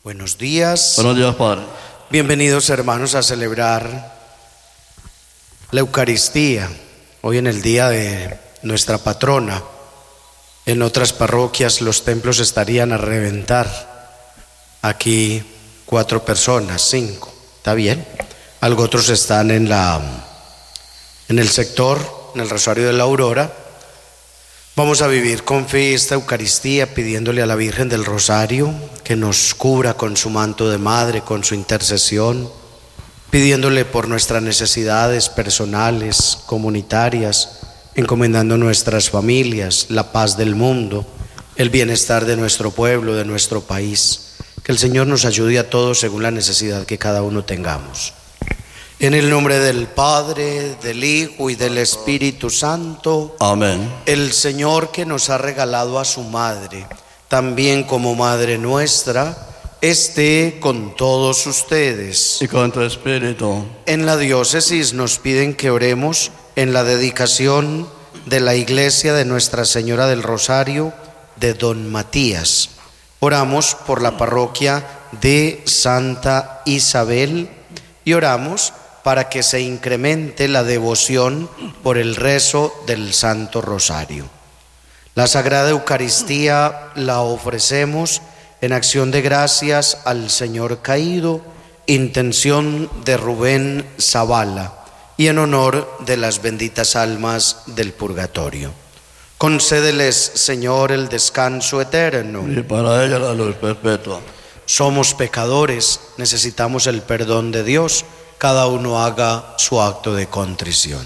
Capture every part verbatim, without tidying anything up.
Buenos días. Buenos días, Padre. Bienvenidos, hermanos, a celebrar la Eucaristía. Hoy en el día de nuestra patrona. En otras parroquias los templos estarían a reventar. Aquí cuatro personas, cinco. ¿Está bien? Algo otros están en la en el sector, en el Rosario de la Aurora. Vamos a vivir con fe esta Eucaristía, pidiéndole a la Virgen del Rosario que nos cubra con su manto de madre, con su intercesión, pidiéndole por nuestras necesidades personales, comunitarias, encomendando nuestras familias, la paz del mundo, el bienestar de nuestro pueblo, de nuestro país. Que el Señor nos ayude a todos según la necesidad que cada uno tengamos. En el nombre del Padre, del Hijo y del Espíritu Santo. Amén. El Señor, que nos ha regalado a su Madre, también como Madre nuestra, esté con todos ustedes. Y con tu espíritu. En la diócesis nos piden que oremos en la dedicación de la iglesia de Nuestra Señora del Rosario de Don Matías. Oramos por la parroquia de Santa Isabel y oramos para que se incremente la devoción por el rezo del Santo Rosario. La Sagrada Eucaristía la ofrecemos en acción de gracias al Señor caído, intención de Rubén Zavala y en honor de las benditas almas del purgatorio. Concédeles, Señor, el descanso eterno. Y para ella la luz perpetua. Somos pecadores, necesitamos el perdón de Dios. Cada uno haga su acto de contrición.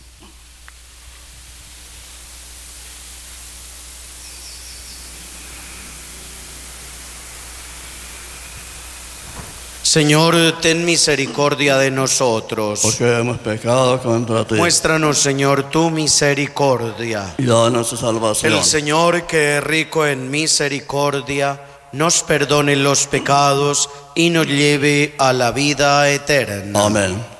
Señor, ten misericordia de nosotros. Porque hemos pecado contra ti. Muéstranos, Señor, tu misericordia. Y danos su salvación. El Señor, que es rico en misericordia, nos perdone los pecados y nos lleve a la vida eterna. Amén.